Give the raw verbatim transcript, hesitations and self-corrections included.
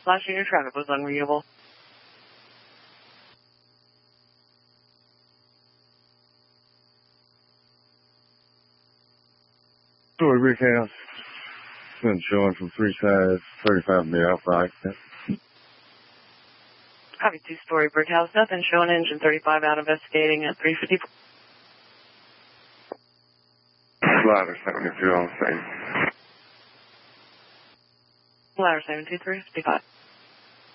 flashing your traffic was unreadable. Story Brick House. Been showing from three sides, thirty-five on the outside. Copy, two-story brick house, nothing showing, engine thirty-five out investigating at three fifty. Ladder seventy-two on the same. Ladder seventy-two, three fifty-five.